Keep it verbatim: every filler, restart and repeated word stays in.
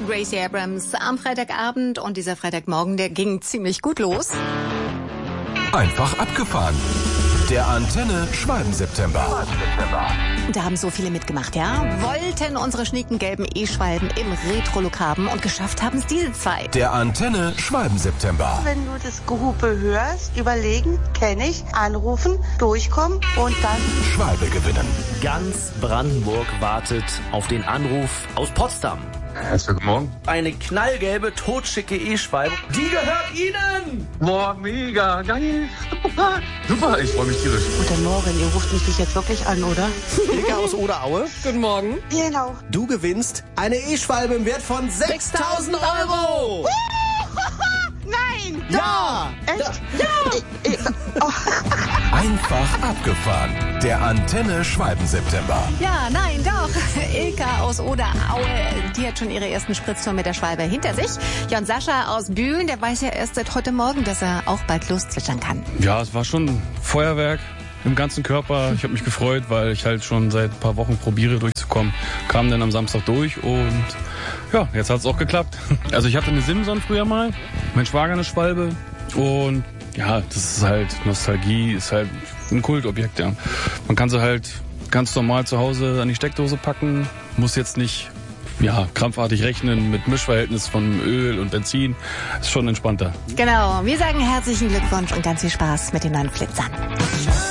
Gracie Abrams am Freitagabend und dieser Freitagmorgen, der ging ziemlich gut los. Einfach abgefahren. Der Antenne Schwalben-September. Da haben so viele mitgemacht, ja? Wollten unsere schnieken gelben E-Schwalben im Retro-Look haben und geschafft haben es diese zwei. Der Antenne Schwalben-September. Wenn du das Gehupe hörst, überlegen, kenne ich, anrufen, durchkommen und dann Schwalbe gewinnen. Ganz Brandenburg wartet auf den Anruf aus Potsdam. Herzlichen guten Morgen. Eine knallgelbe, totschicke E-Schwalbe. Die gehört Ihnen! Boah, mega, geil. Super, super, ich freue mich tierisch. Guten Morgen, ihr ruft mich jetzt wirklich an, oder? Ilka aus Oderaue. Guten Morgen. Genau. Du gewinnst eine E-Schwalbe im Wert von sechstausend Euro. Nein! Ja! Echt? Ja! Einfach abgefahren. Der Antenne Schwalben-September. Ja, nein, doch. Ilka aus Oderaue, die hat schon ihre ersten Spritztouren mit der Schwalbe hinter sich. Ja, und Sascha aus Bühlen, der weiß ja erst seit heute Morgen, dass er auch bald loszwitschern kann. Ja, es war schon Feuerwerk im ganzen Körper. Ich habe mich gefreut, weil ich halt schon seit ein paar Wochen probiere durchzukommen. Kam dann am Samstag durch und ja, jetzt hat es auch geklappt. Also ich hatte eine Simson früher mal, mein Schwager eine Schwalbe und ja, das ist halt Nostalgie, ist halt ein Kultobjekt, ja. Man kann sie halt ganz normal zu Hause an die Steckdose packen, muss jetzt nicht ja, krampfartig rechnen mit Mischverhältnis von Öl und Benzin. Ist schon entspannter. Genau, wir sagen herzlichen Glückwunsch und ganz viel Spaß mit den neuen Flitzern.